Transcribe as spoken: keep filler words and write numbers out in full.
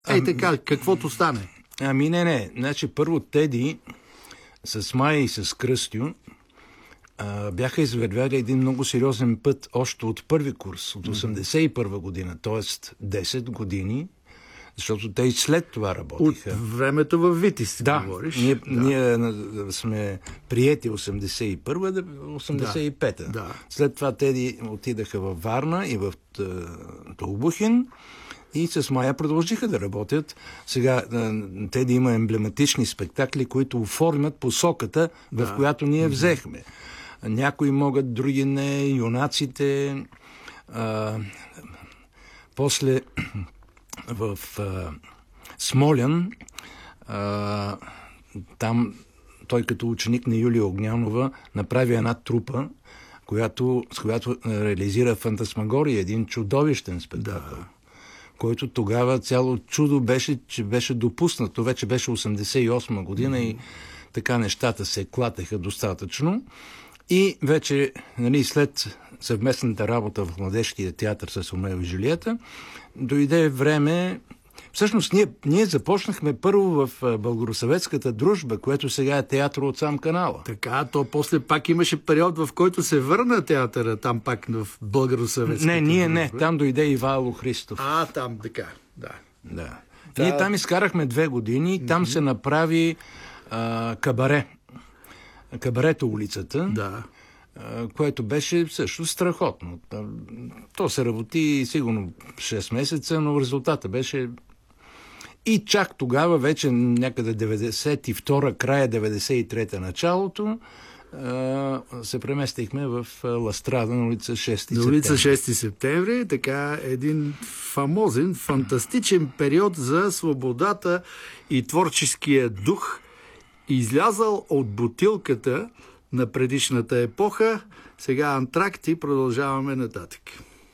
Ей така, каквото стане. Ами не, не. Значи първо Теди с Майя и с Кръстю а, бяха извървяли един много сериозен път още от първи курс, от осемдесет и първа година, т.е. десет години, защото те и след това работиха. От времето във Витис, да, говориш. ние, да, ние сме приети осемдесет и първа, осемдесет и пета. Да, да. След това Теди отидаха във Варна и в Толбухин и с Майя продължиха да работят. Сега Теди има емблематични спектакли, които оформят посоката, в да. която ние взехме. Някои могат, други не, юнаците. А, после в а, Смолян, а, там той като ученик на Юлия Огнянова направи една трупа, която, с която реализира Фантасмагория, един чудовищен спектакъл, да. който тогава цяло чудо беше, че беше допуснато. Вече беше осемдесет и осма година mm-hmm. и така нещата се клатеха достатъчно. И вече, нали, след съвместната работа в Младежкия театър с Ромео и Жулиета, дойде време. Всъщност, ние, ние започнахме първо в Българо-съветската дружба, което сега е театър от сам канала. Така, то после пак имаше период, в който се върна театъра, там пак в Българо-съветската Не, ние дружба. не. Там дойде Ивайло Христов. А, там, така, да. Да. да. Ние там изкарахме две години, mm-hmm. там се направи а, кабаре. Кабарето улицата. Да. Което беше също страхотно. То се работи сигурно шест месеца, но резултата беше... И чак тогава, вече някъде деветдесет и втора, края деветдесет и трета началото, се преместихме в Ластрада на улица шести септември. На улица шести септември, така един фамозен, фантастичен период за свободата и творческия дух, излязал от бутилката на предишната епоха. Сега антракти, продължаваме нататък.